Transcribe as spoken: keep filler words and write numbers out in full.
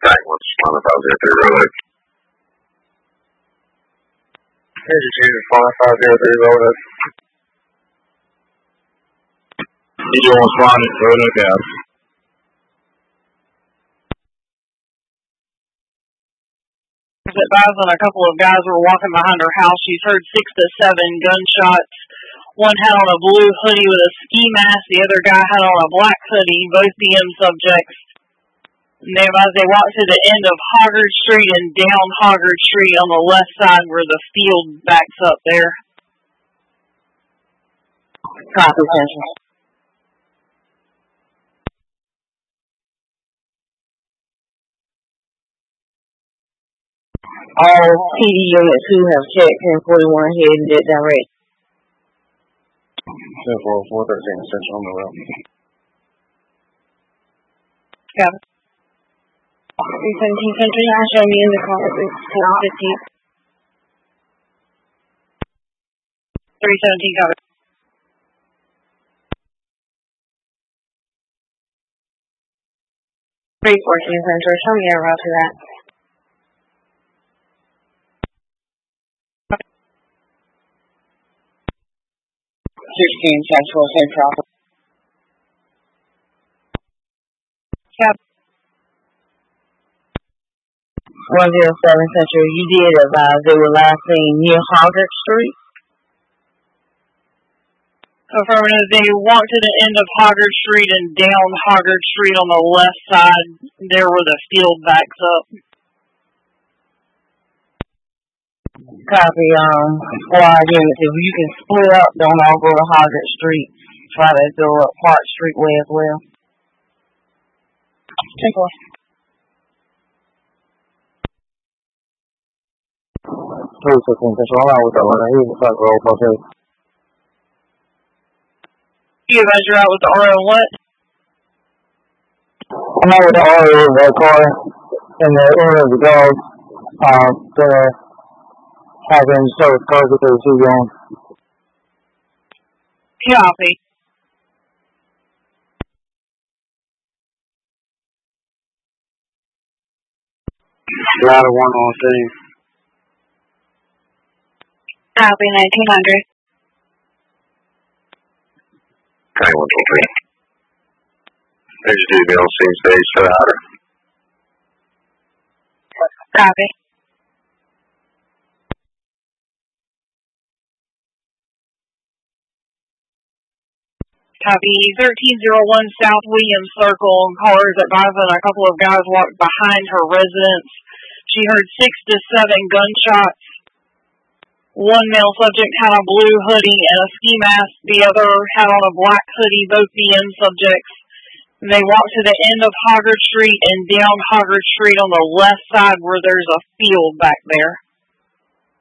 Tank one, respond five zero three road. Here's your two, respond five zero three road. You don't respond to road up. Advised on a couple of guys were walking behind her house. She's heard six to seven gunshots. One had on a blue hoodie with a ski mask. The other guy had on a black hoodie, both B M subjects. And they advised they walked to the end of Hoggard Street and down Hoggard Street on the left side where the field backs up there. Copy, Central. All P D units who have checked ten forty-one head in that direction. ten four four thirteen Central on the road. Copy. three seventeen Central, now show me in the car at four fifteen. three seventeen, copy. three fourteen Central, show me a route to that. sixteen Central, Central. Cap. one oh seven Central, you did advise they were last seen near Hoggard Street? Affirmative, they walked to the end of Hoggard Street and down Hoggard Street on the left side, there where the field backs up. Copy, um, squad units. If you can split up, don't all go to Hoggard Street. Try to go up Park Street way as well. Take one. Two sixteen Central, I'm out with that one. Here's the front row, okay. You guys are out with the R O what? I'm out with the R O in that car, and the owner of the dog, um, there. Having service cars with their two on. Copy. Ladder one on scene. Copy, nineteen hundred. Tank one two three. There's your D B on scene stage for the outer. Copy. Copy. thirteen oh one South Williams Circle. Callers advising a couple of guys walked behind her residence. She heard six to seven gunshots. One male subject had a blue hoodie and a ski mask. The other had on a black hoodie, both B M subjects. They walked to the end of Hoggard Street and down Hoggard Street on the left side where there's a field back there.